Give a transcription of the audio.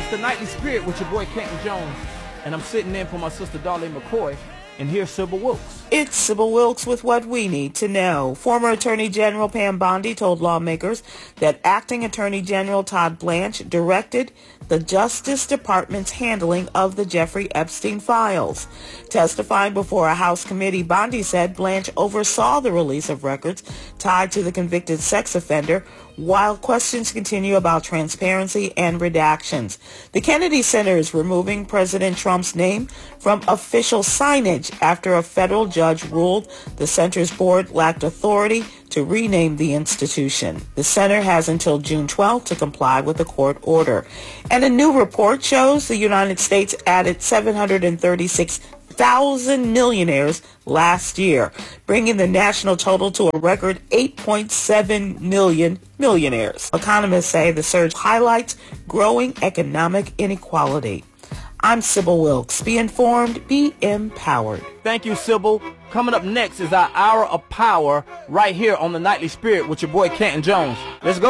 It's the Nightly Spirit with your boy Kenton Jones, and I'm sitting in for my sister Darlene McCoy, and here's Sybil Wilkes. It's Sybil Wilkes with what we need to know. Former Attorney General Pam Bondi told lawmakers that Acting Attorney General Todd Blanche directed the Justice Department's handling of the Jeffrey Epstein files. Testifying before a House committee, Bondi said Blanche oversaw the release of records tied to the convicted sex offender, while questions continue about transparency and redactions. The Kennedy Center is removing President Trump's name from official signage after a federal judge ruled the center's board lacked authority to rename the institution. The center has until June 12th to comply with the court order. And a new report shows the United States added 736,000 millionaires last year, bringing the national total to a record 8.7 million millionaires. Economists say the surge highlights growing economic inequality. I'm Sybil Wilkes. Be informed, be empowered. Thank you, Sybil. Coming up next is our Hour of Power right here on the Nightly Spirit with your boy Kenton Jones. Let's go.